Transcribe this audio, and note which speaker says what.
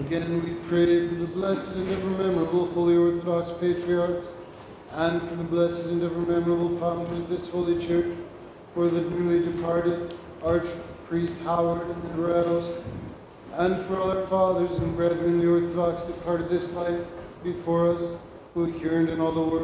Speaker 1: Again, we pray for the blessed and ever memorable Holy Orthodox Patriarchs, and for the blessed and ever memorable founder of this Holy Church, for the newly departed Archpriest Howard and Morelos, and for all our fathers and brethren, the Orthodox departed this life before us, who adhered in all the world.